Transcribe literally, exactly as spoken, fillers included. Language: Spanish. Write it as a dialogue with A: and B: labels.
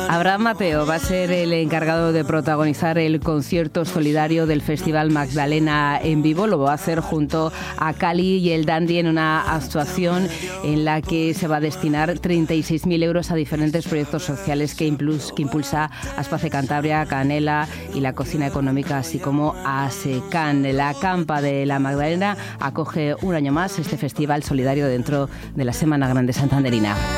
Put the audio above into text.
A: Abraham Mateo va a ser el encargado de protagonizar el concierto solidario del Festival Magdalena en vivo. Lo va a hacer junto a Cali y el Dandy en una actuación en la que se va a destinar treinta y seis mil euros a diferentes proyectos sociales que, impuls, que impulsa Aspace Cantabria, Canela y la Cocina Económica, así como ASECAN. La Campa de la Magdalena acoge un año más este festival solidario dentro de la Semana Grande Santanderina.